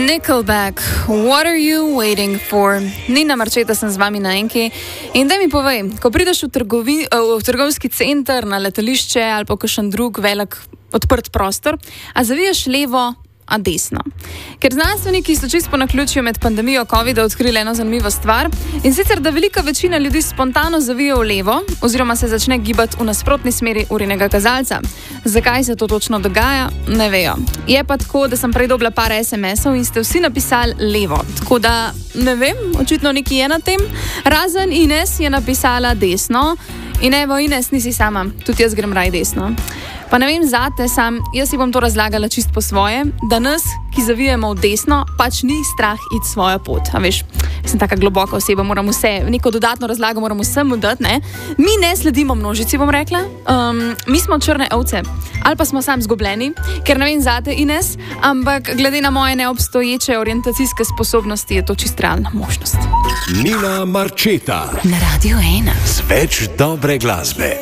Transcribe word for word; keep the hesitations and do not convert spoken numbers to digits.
Nickelback, what are you waiting for? Nina Marčeta sem z vami na enki. In da mi povej, ko prideš v, trgovi, v trgovski center, na letališče ali pa kakšen drug velik odprt prostor, a zaviješ levo, a desno. Ker znanstveniki so čisto po naključju med pandemijo covida odkrili eno zanimivo stvar, in sicer, da velika večina ljudi spontano zavije v levo oziroma se začne gibati v nasprotni smeri urinega kazalca. Zakaj se to točno dogaja, ne vejo. Je pa tako, da sem prej dobila par es em esov in ste vsi napisali levo. Tako da, ne vem, očitno nekaj je na tem. Razen Ines je napisala desno. In evo, Ines, nisi sama, tudi jaz grem raj desno. Pa ne vem zate, sam, jaz si bom to razlagala čist po svoje, da nas, ki zavijemo v desno, pač ni strah iti svojo pot. A veš, sem taka globoka oseba, moram vse, neko dodatno razlago moram vsem dati, ne? Mi ne sledimo množici, bom rekla. Um, mi smo črne ovce. Ali pa smo sam zgubljeni, ker ne vem zate, Ines, ampak glede na moje neobstoječe orientacijske sposobnosti je to čist realna možnost. Nina Marčeta na Radio ena. Z več dobre glasbe.